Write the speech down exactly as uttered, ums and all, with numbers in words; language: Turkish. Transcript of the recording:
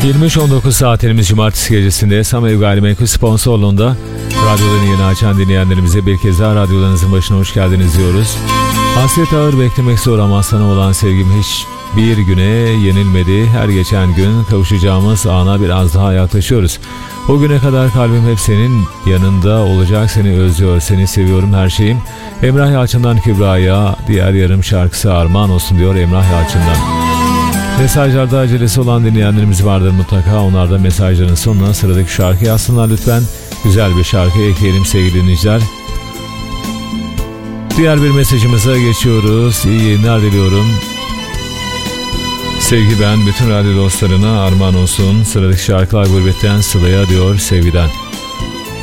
yirmi üç on dokuz saatlerimiz cumartesi gecesinde Samev Gayrimenkul sponsorluğunda radyolarını yeni açan dinleyenlerimize bir kez daha radyolarınızın başına hoş geldiniz diyoruz. Hasret ağır, beklemek zor ama sana olan sevgim hiç bir güne yenilmedi. Her geçen gün kavuşacağımız ana biraz daha yaklaşıyoruz. O güne kadar kalbim hep senin yanında olacak, seni özlüyor, seni seviyorum her şeyim. Emrah Yalçın'dan Kübra'ya diğer yarım şarkısı armağan olsun diyor Emrah Yalçın'dan. Mesajlarda acelesi olan dinleyenlerimiz vardır mutlaka. Onlar da mesajların sonuna sıradaki şarkı yazsınlar lütfen. Güzel bir şarkı ekleyelim sevgili dinleyiciler. Diğer bir mesajımıza geçiyoruz. İyi yayınlar diliyorum. Sevgi ben bütün radyo dostlarına armağan olsun. Sıradaki şarkılar Gurbetten Sıla'ya diyor Sevgi'den.